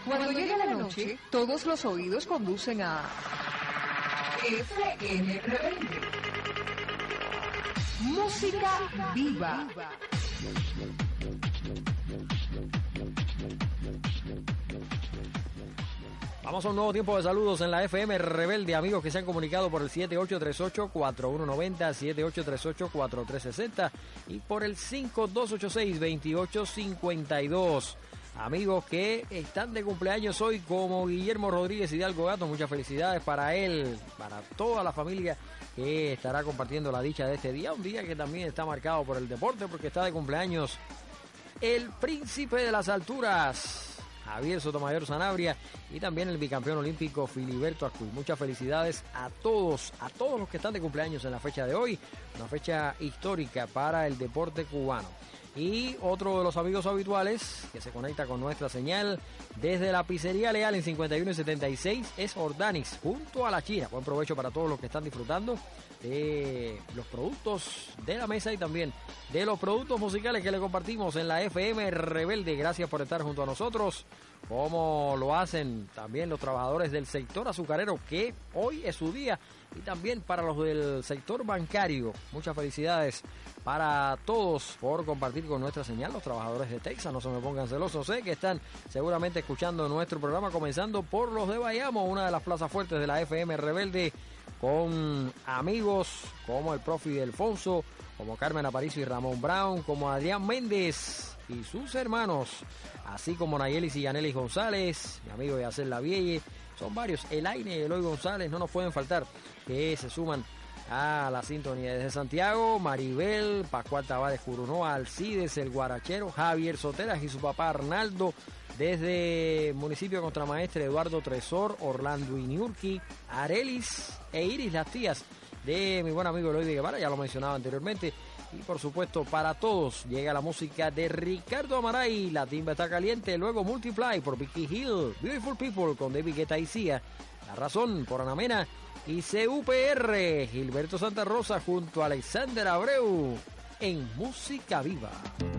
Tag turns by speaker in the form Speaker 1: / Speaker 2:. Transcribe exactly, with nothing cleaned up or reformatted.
Speaker 1: Cuando llega la noche, todos los oídos conducen a F M Rebelde. Música viva.
Speaker 2: Vamos a un nuevo tiempo de saludos en la F M Rebelde, amigos que se han comunicado por el siete ocho tres ocho, cuatro uno nueve cero, siete ocho tres ocho, cuatro tres seis cero y por el cinco dos ocho seis, dos ocho cinco dos. Amigos que están de cumpleaños hoy, como Guillermo Rodríguez Hidalgo Gato, muchas felicidades para él, para toda la familia que estará compartiendo la dicha de este día, un día que también está marcado por el deporte porque está de cumpleaños el príncipe de las alturas, Javier Sotomayor Sanabria, y también el bicampeón olímpico Filiberto Ascuy. Muchas felicidades a todos, a todos los que están de cumpleaños en la fecha de hoy, una fecha histórica para el deporte cubano. Y otro de los amigos habituales que se conecta con nuestra señal desde la Pizzería Leal en cincuenta y uno y setenta y seis es Ordanis, junto a la China. Buen provecho para todos los que están disfrutando de los productos de la mesa y también de los productos musicales que le compartimos en la F M Rebelde. Gracias por estar junto a nosotros, como lo hacen también los trabajadores del sector azucarero, que hoy es su día, y también para los del sector bancario. Muchas felicidades para todos por compartir con nuestra señal. Los trabajadores de Texas, no se me pongan celosos, sé que están seguramente escuchando nuestro programa, comenzando por los de Bayamo, una de las plazas fuertes de la F M Rebelde, con amigos como el profe Alfonso, como Carmen Aparicio y Ramón Brown, como Adrián Méndez y sus hermanos, así como Nayelis y Yanelis González, mi amigo Yacer Lavielle. Son varios, Elaine y Eloy González, no nos pueden faltar, que se suman a la sintonía desde Santiago. Maribel, Pascual Tavares Curunoa, Alcides, el Guarachero, Javier Soteras y su papá Arnaldo, desde municipio Contramaestre, Eduardo Tresor, Orlando Iniurqui, Arelis e Iris, las tías de mi buen amigo Eloy de Guevara, ya lo mencionaba anteriormente. Y por supuesto, para todos llega la música de Ricardo Amaray, La Timba Está Caliente, luego Multiply por Vicky Hill, Beautiful People con David Guetta y Sia, La Razón por Ana Mena y C U P R, Gilberto Santa Rosa junto a Alexander Abreu en Música Viva.